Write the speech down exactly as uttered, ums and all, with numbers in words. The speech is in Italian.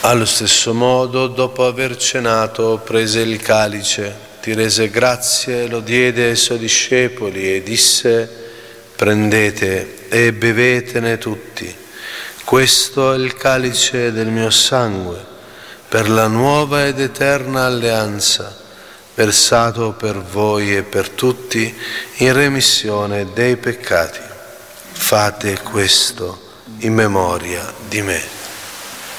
Allo stesso modo, dopo aver cenato, prese il calice, ti rese grazie, lo diede ai suoi discepoli e disse: prendete e bevetene tutti. Questo è il calice del mio sangue, per la nuova ed eterna alleanza, versato per voi e per tutti in remissione dei peccati. Fate questo in memoria di me.